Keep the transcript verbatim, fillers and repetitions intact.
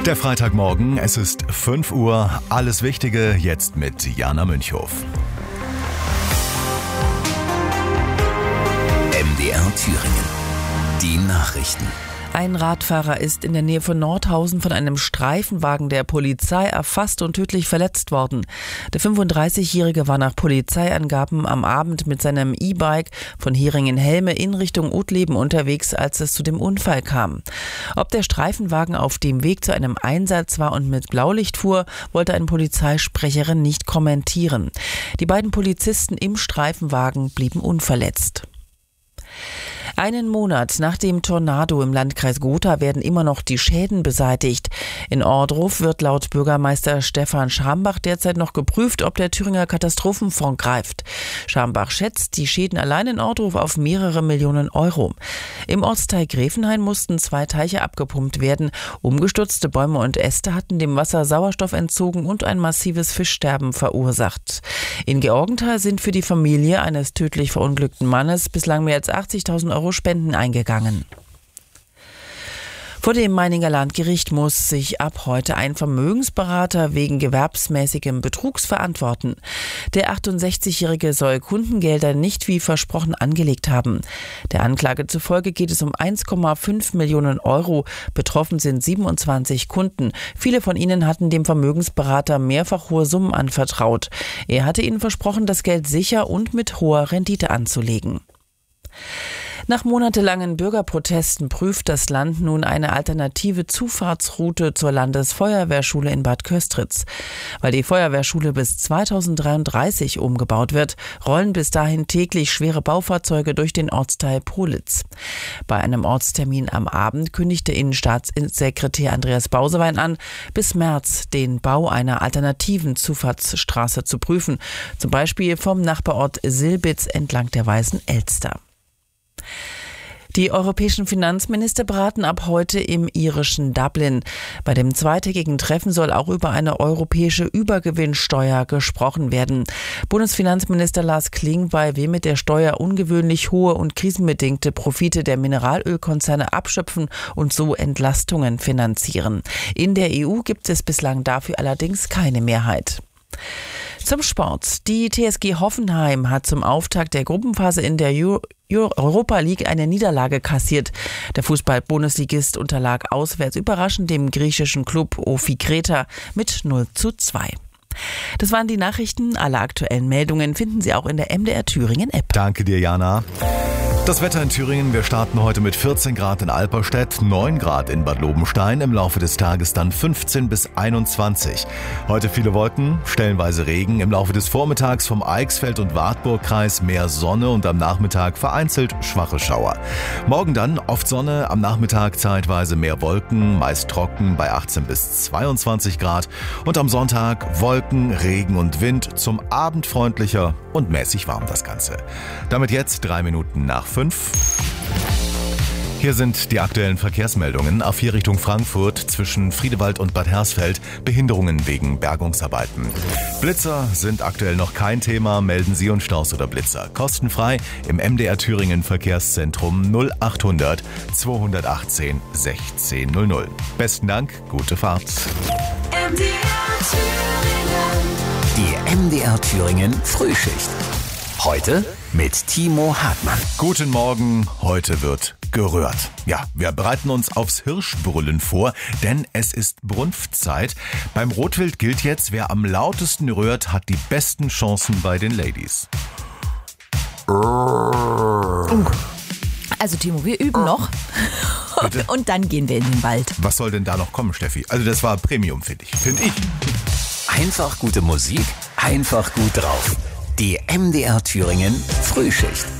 Der Freitagmorgen, es ist fünf Uhr. Alles Wichtige jetzt mit Jana Münchhof. M D R Thüringen. Die Nachrichten. Ein Radfahrer ist in der Nähe von Nordhausen von einem Streifenwagen der Polizei erfasst und tödlich verletzt worden. Der fünfunddreißigjährige war nach Polizeiangaben am Abend mit seinem E-Bike von Heringen-Helme in Richtung Uttleben unterwegs, als es zu dem Unfall kam. Ob der Streifenwagen auf dem Weg zu einem Einsatz war und mit Blaulicht fuhr, wollte eine Polizeisprecherin nicht kommentieren. Die beiden Polizisten im Streifenwagen blieben unverletzt. Einen Monat nach dem Tornado im Landkreis Gotha werden immer noch die Schäden beseitigt. In Ohrdruf wird laut Bürgermeister Stefan Schambach derzeit noch geprüft, ob der Thüringer Katastrophenfonds greift. Schambach schätzt die Schäden allein in Ohrdruf auf mehrere Millionen Euro. Im Ortsteil Gräfenhain mussten zwei Teiche abgepumpt werden. Umgestürzte Bäume und Äste hatten dem Wasser Sauerstoff entzogen und ein massives Fischsterben verursacht. In Georgenthal sind für die Familie eines tödlich verunglückten Mannes bislang mehr als achtzigtausend Euro Spenden eingegangen. Vor dem Meininger Landgericht muss sich ab heute ein Vermögensberater wegen gewerbsmäßigem Betrugs verantworten. Der achtundsechzigjährige soll Kundengelder nicht wie versprochen angelegt haben. Der Anklage zufolge geht es um eins Komma fünf Millionen Euro. Betroffen sind siebenundzwanzig Kunden. Viele von ihnen hatten dem Vermögensberater mehrfach hohe Summen anvertraut. Er hatte ihnen versprochen, das Geld sicher und mit hoher Rendite anzulegen. Nach monatelangen Bürgerprotesten prüft das Land nun eine alternative Zufahrtsroute zur Landesfeuerwehrschule in Bad Köstritz. Weil die Feuerwehrschule bis zweitausenddreiunddreißig umgebaut wird, rollen bis dahin täglich schwere Baufahrzeuge durch den Ortsteil Politz. Bei einem Ortstermin am Abend kündigte Innenstaatssekretär Andreas Bausewein an, bis März den Bau einer alternativen Zufahrtsstraße zu prüfen, zum Beispiel vom Nachbarort Silbitz entlang der Weißen Elster. Die europäischen Finanzminister beraten ab heute im irischen Dublin. Bei dem zweitägigen Treffen soll auch über eine europäische Übergewinnsteuer gesprochen werden. Bundesfinanzminister Lars Klingbeil will mit der Steuer ungewöhnlich hohe und krisenbedingte Profite der Mineralölkonzerne abschöpfen und so Entlastungen finanzieren. In der E U gibt es bislang dafür allerdings keine Mehrheit. Zum Sport. Die T S G Hoffenheim hat zum Auftakt der Gruppenphase in der Euro- Europa League eine Niederlage kassiert. Der Fußball-Bundesligist unterlag auswärts überraschend dem griechischen Klub Ofi Kreta mit null zu zwei. Das waren die Nachrichten. Alle aktuellen Meldungen finden Sie auch in der M D R Thüringen App. Danke dir, Jana. Das Wetter in Thüringen, wir starten heute mit vierzehn Grad in Alperstedt, neun Grad in Bad Lobenstein, im Laufe des Tages dann fünfzehn bis einundzwanzig. Heute viele Wolken, stellenweise Regen, im Laufe des Vormittags vom Eichsfeld- und Wartburgkreis mehr Sonne und am Nachmittag vereinzelt schwache Schauer. Morgen dann oft Sonne, am Nachmittag zeitweise mehr Wolken, meist trocken bei achtzehn bis zweiundzwanzig Grad und am Sonntag Wolken, Regen und Wind, zum Abend freundlicher und mäßig warm das Ganze. Damit jetzt drei Minuten nach fünf. Hier sind die aktuellen Verkehrsmeldungen. A vier Richtung Frankfurt zwischen Friedewald und Bad Hersfeld. Behinderungen wegen Bergungsarbeiten. Blitzer sind aktuell noch kein Thema. Melden Sie uns Staus oder Blitzer. Kostenfrei im M D R Thüringen Verkehrszentrum null achthundert zweihundertachtzehn sechzehn null null. Besten Dank, gute Fahrt. M D R Thüringen. Die M D R Thüringen Frühschicht. Heute mit Timo Hartmann. Guten Morgen, heute wird gerührt. Ja, wir bereiten uns aufs Hirschbrüllen vor, denn es ist Brunftzeit. Beim Rotwild gilt jetzt, wer am lautesten rührt, hat die besten Chancen bei den Ladies. Uh. Also Timo, wir üben noch. Bitte? Und dann gehen wir in den Wald. Was soll denn da noch kommen, Steffi? Also das war Premium, finde ich. Finde ich. Einfach gute Musik, einfach gut drauf. Die M D R Thüringen Frühschicht.